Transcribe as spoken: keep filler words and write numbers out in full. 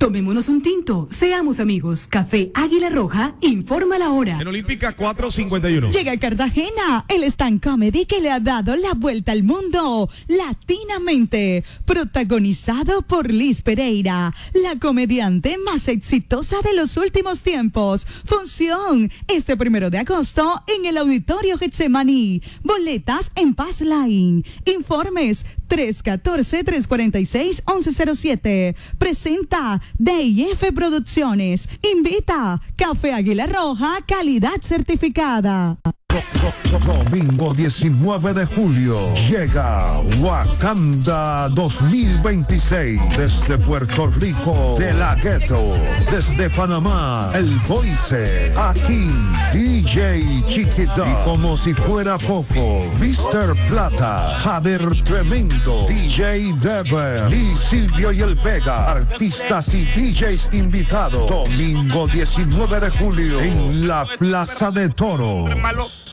Tomémonos un tinto, seamos amigos. Café Águila Roja, informa la hora. En Olímpica cuatro cincuenta y uno. Llega a Cartagena el stand comedy que le ha dado la vuelta al mundo latinamente, protagonizado por Liz Pereira, la comediante más exitosa de los últimos tiempos. Función este primero de agosto en el Auditorio Getsemaní. Boletas en Paz Line. Informes tres uno cuatro, tres cuatro seis, once cero siete. Presenta D I F Producciones. Invita Café Águila Roja, calidad certificada. Domingo diecinueve de julio llega Wakanda dos mil veintiséis desde Puerto Rico, de la Ghetto, desde Panamá, el Boise, aquí D J Chiquita, y como si fuera poco, mister Plata, Jader Tremendo, D J Dever y Silvio y el Vega, artistas y D Js invitados. Domingo diecinueve de julio en la Plaza de Toros.